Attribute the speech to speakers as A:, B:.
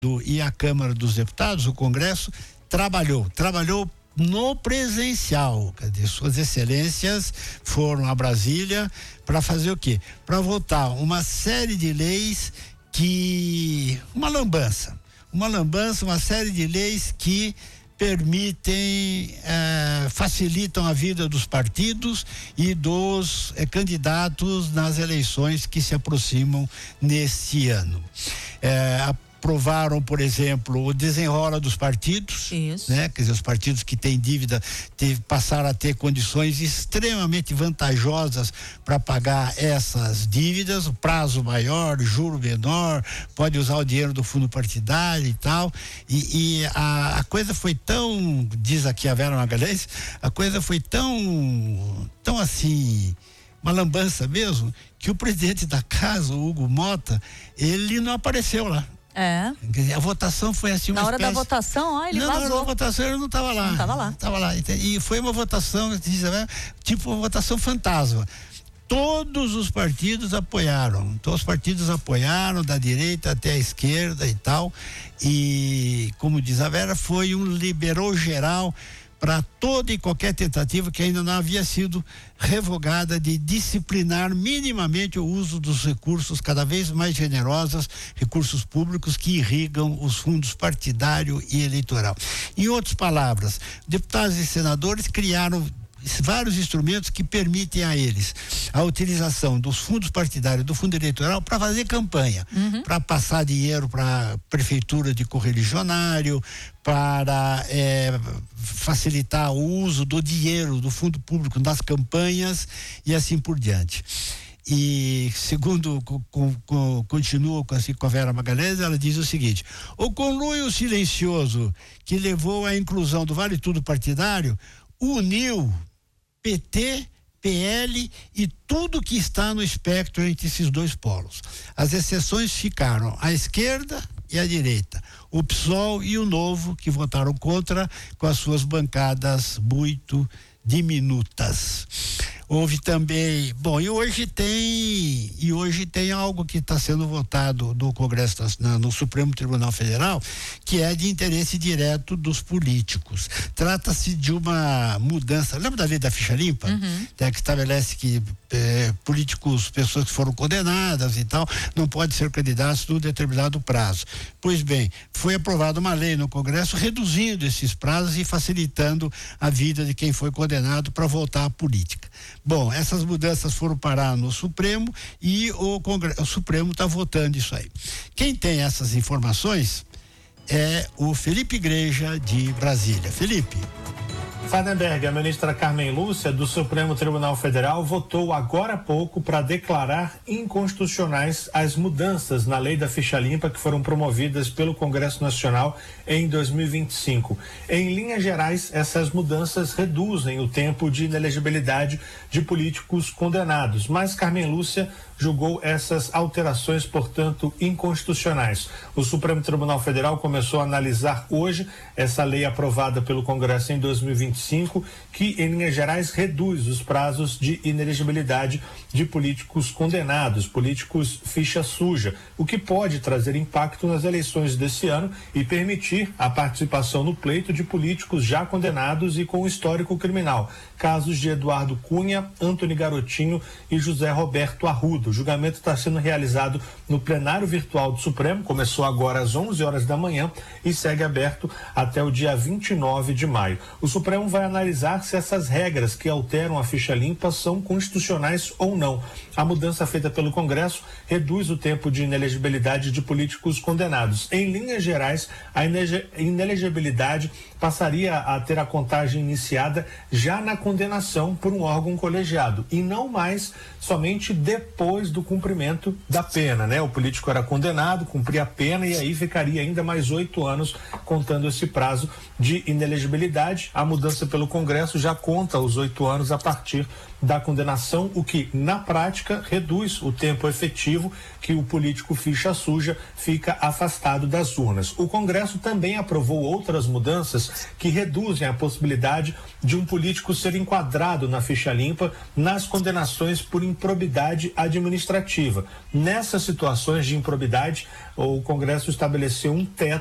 A: e a Câmara dos Deputados, o Congresso, trabalhou no presencial. Quer dizer, suas excelências foram a Brasília para fazer o quê? Para votar uma série de leis uma lambança, uma série de leis que permitem, facilitam a vida dos partidos e dos candidatos nas eleições que se aproximam neste ano. Aprovaram, por exemplo, o desenrola dos partidos. Isso. Né? Quer dizer, os partidos que têm dívida passaram a ter condições extremamente vantajosas para pagar essas dívidas, o prazo maior, juro menor, pode usar o dinheiro do fundo partidário e tal. E a coisa foi tão, diz aqui a Vera Magalhães, a coisa foi tão assim, uma lambança mesmo, que o presidente da casa, o Hugo Mota, ele não apareceu lá. A votação foi assim,
B: na hora da votação, ele vazou.
A: Na hora da votação ele não estava lá. Estava lá. E foi uma votação, tipo uma votação fantasma. Todos os partidos apoiaram, da direita até a esquerda e tal. E, como diz a Vera, foi um liberou geral para toda e qualquer tentativa que ainda não havia sido revogada de disciplinar minimamente o uso dos recursos cada vez mais generosos, recursos públicos que irrigam os fundos partidário e eleitoral. Em outras palavras, deputados e senadores criaram vários instrumentos que permitem a eles a utilização dos fundos partidários, do fundo eleitoral para fazer campanha, para passar dinheiro para prefeitura de correligionário, para facilitar o uso do dinheiro do fundo público nas campanhas e assim por diante. E segundo continua assim com a Vera Magalhães, ela diz o seguinte: o conluio silencioso que levou à inclusão do vale tudo partidário uniu PT, PL e tudo que está no espectro entre esses dois polos. As exceções ficaram a esquerda e a direita, o PSOL e o Novo, que votaram contra, com as suas bancadas muito diminutas. Houve também, e hoje tem algo que está sendo votado no Congresso, no Supremo Tribunal Federal, que é de interesse direto dos políticos. Trata-se de uma mudança, lembra da lei da ficha limpa? Que estabelece que políticos, pessoas que foram condenadas e tal, não podem ser candidatos num determinado prazo. Pois bem, foi aprovada uma lei no Congresso reduzindo esses prazos e facilitando a vida de quem foi condenado para voltar à política. Bom, essas mudanças foram parar no Supremo e o Supremo está votando isso aí. Quem tem essas informações é o Felipe Igreja, de Brasília. Felipe.
C: Sardenberg, a ministra Carmen Lúcia, do Supremo Tribunal Federal, votou agora há pouco para declarar inconstitucionais as mudanças na lei da ficha limpa que foram promovidas pelo Congresso Nacional em 2025. Em linhas gerais, essas mudanças reduzem o tempo de inelegibilidade de políticos condenados, mas Carmen Lúcia julgou essas alterações, portanto, inconstitucionais. O Supremo Tribunal Federal começou a analisar hoje essa lei aprovada pelo Congresso em 2025, que, em linhas gerais, reduz os prazos de inelegibilidade de políticos condenados, políticos ficha suja, o que pode trazer impacto nas eleições desse ano e permitir a participação no pleito de políticos já condenados e com histórico criminal. Casos de Eduardo Cunha, Antony Garotinho e José Roberto Arruda. O julgamento está sendo realizado no plenário virtual do Supremo, começou agora às 11 horas da manhã e segue aberto até o dia 29 de maio. O Supremo vai analisar se essas regras que alteram a ficha limpa são constitucionais ou não. A mudança feita pelo Congresso reduz o tempo de inelegibilidade de políticos condenados. Em linhas gerais, a inelegibilidade passaria a ter a contagem iniciada já na condenação por um órgão colegiado e não mais somente depois do cumprimento da pena, né? O político era condenado, cumpria a pena e aí ficaria ainda mais 8 anos contando esse prazo de inelegibilidade. A mudança pelo Congresso já conta os 8 anos a partir da condenação, o que, na prática, reduz o tempo efetivo que o político ficha suja fica afastado das urnas. O Congresso também aprovou outras mudanças que reduzem a possibilidade de um político ser enquadrado na ficha limpa nas condenações por improbidade administrativa. Nessas situações de improbidade, o Congresso estabeleceu um teto